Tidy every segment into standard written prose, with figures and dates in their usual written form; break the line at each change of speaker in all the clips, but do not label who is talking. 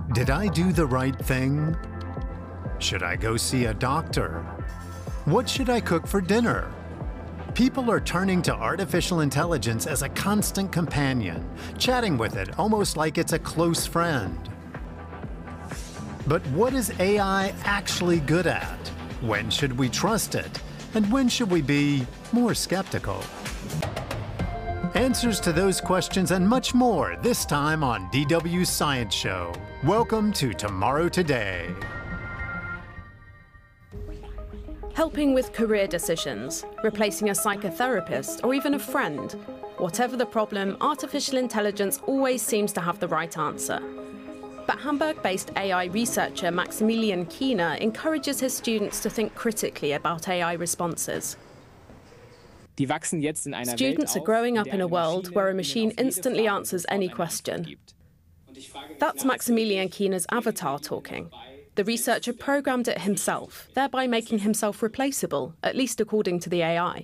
Did I do the right thing? Should I go see a doctor? What should I cook for dinner? People are turning to artificial intelligence as a constant companion, chatting with it almost like it's a close friend. But what is AI actually good at? When should we trust it? And when should we be more skeptical? Answers to those questions and much more this time on DW's Science Show. Welcome to Tomorrow Today.
Helping with career decisions, replacing a psychotherapist, or even a friend. Whatever the problem, artificial intelligence always seems to have the right answer. But Hamburg-based AI researcher Maximilian Kiener encourages his students to think critically about AI responses. Students are growing up in a world where a machine instantly answers any question. That's Maximilian Kiener's avatar talking. The researcher programmed it himself, thereby making himself replaceable, at least according to the AI.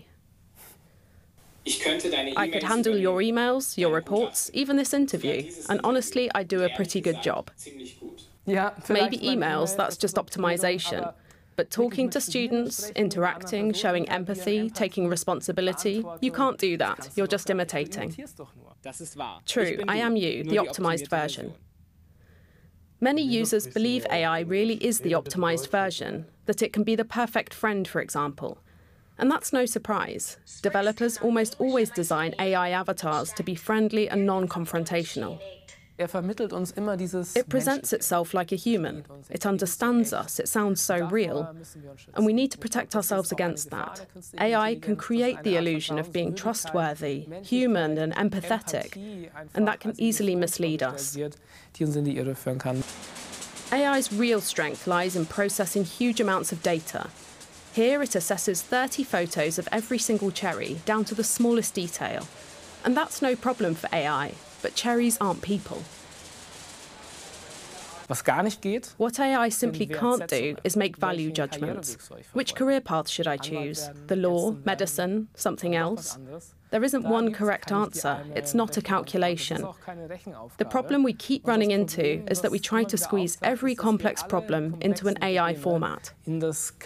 I could handle your emails, your reports, even this interview, and honestly, I do a pretty good job. Maybe emails, that's just optimization. But talking to students, interacting, showing empathy, taking responsibility, you can't do that. You're just imitating. True, I am you, the optimized version. Many users believe AI really is the optimized version, that it can be the perfect friend, for example. And that's no surprise. Developers almost always design AI avatars to be friendly and non-confrontational. It presents itself like a human. It understands us. It sounds so real. And we need to protect ourselves against that. AI can create the illusion of being trustworthy, human, and empathetic, and that can easily mislead us. AI's real strength lies in processing huge amounts of data. Here it assesses 30 photos of every single cherry, down to the smallest detail. And that's no problem for AI. But cherries aren't people. What AI simply can't do is make value judgments. Which career path should I choose? The law, medicine, something else? There isn't one correct answer. It's not a calculation. The problem we keep running into is that we try to squeeze every complex problem into an AI format. In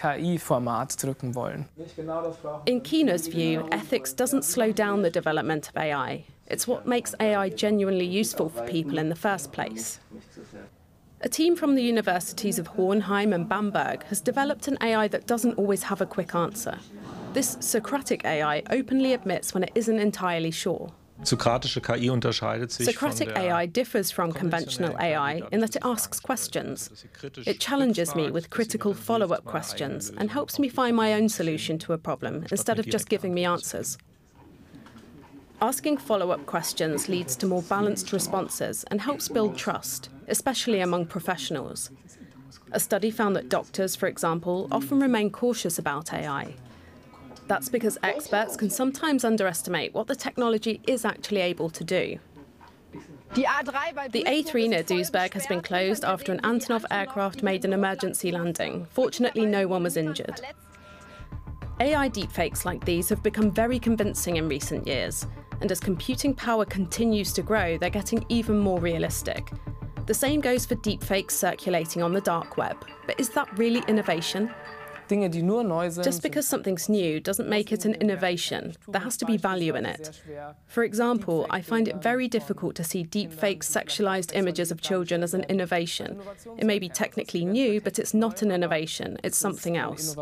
Kiener's view, ethics doesn't slow down the development of AI. It's what makes AI genuinely useful for people in the first place. A team from the universities of Hohenheim and Bamberg has developed an AI that doesn't always have a quick answer. This Socratic AI openly admits when it isn't entirely sure. Socratic AI differs from conventional AI in that it asks questions. It challenges me with critical follow-up questions and helps me find my own solution to a problem instead of just giving me answers. Asking follow-up questions leads to more balanced responses and helps build trust, especially among professionals. A study found that doctors, for example, often remain cautious about AI. That's because experts can sometimes underestimate what the technology is actually able to do. The A3 near Duisburg has been closed after an Antonov aircraft made an emergency landing. Fortunately, no one was injured. AI deepfakes like these have become very convincing in recent years, and as computing power continues to grow, they're getting even more realistic. The same goes for deepfakes circulating on the dark web. But is that really innovation? Just because something's new doesn't make it an innovation. There has to be value in it. For example, I find it very difficult to see deepfake sexualized images of children as an innovation. It may be technically new, but it's not an innovation. It's something else.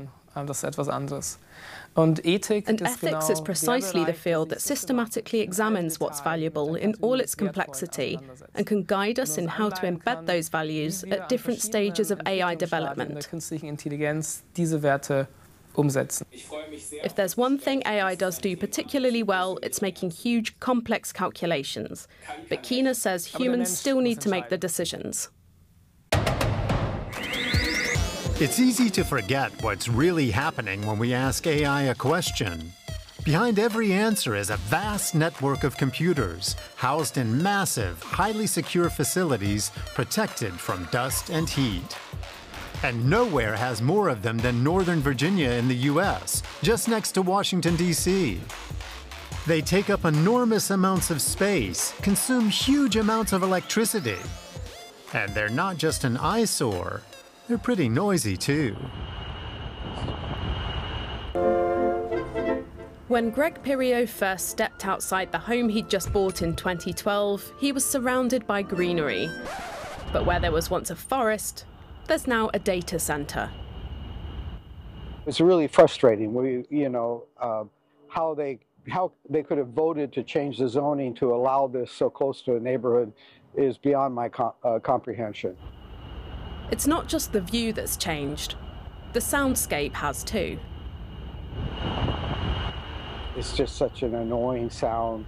And ethics is precisely the field that systematically examines what's valuable in all its complexity and can guide us in how to embed those values at different stages of AI development. If there's one thing AI does do particularly well, it's making huge, complex calculations. But Kiener says humans still need to make the decisions.
It's easy to forget what's really happening when we ask AI a question. Behind every answer is a vast network of computers housed in massive, highly secure facilities protected from dust and heat. And nowhere has more of them than Northern Virginia in the US, just next to Washington, D.C. They take up enormous amounts of space, consume huge amounts of electricity. And they're not just an eyesore, they're pretty noisy too.
When Greg Pirio first stepped outside the home he'd just bought in 2012, he was surrounded by greenery. But where there was once a forest, there's now a data center.
It's really frustrating. How they could have voted to change the zoning to allow this so close to a neighborhood is beyond my comprehension.
It's not just the view that's changed. The soundscape has too.
It's just such an annoying sound.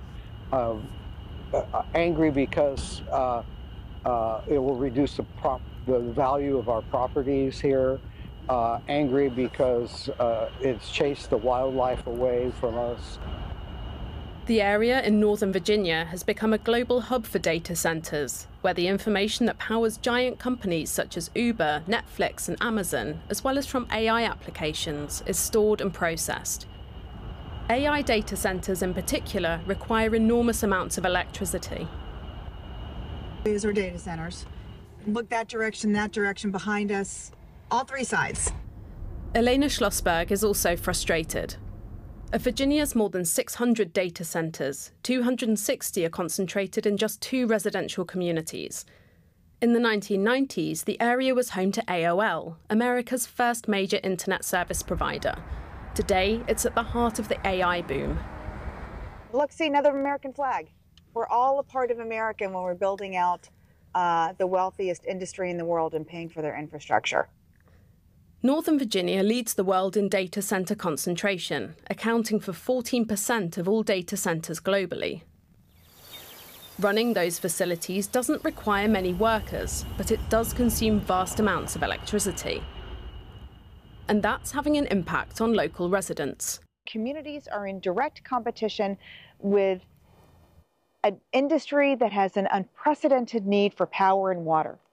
Angry because it will reduce the value of our properties here. Angry because it's chased the wildlife away from us.
The area in Northern Virginia has become a global hub for data centers, where the information that powers giant companies such as Uber, Netflix, and Amazon, as well as from AI applications, is stored and processed. AI data centers in particular require enormous amounts of electricity.
These are data centers. Look that direction behind us, all three sides.
Elena Schlossberg is also frustrated. Of Virginia's more than 600 data centers, 260 are concentrated in just 2 residential communities. In the 1990s, the area was home to AOL, America's first major internet service provider. Today, it's at the heart of the AI boom.
Look, see, another American flag. We're all a part of America when we're building out the wealthiest industry in the world and paying for their infrastructure.
Northern Virginia leads the world in data center concentration, accounting for 14% of all data centers globally. Running those facilities doesn't require many workers, but it does consume vast amounts of electricity. And that's having an impact on local residents.
Communities are in direct competition with an industry that has an unprecedented need for power and water.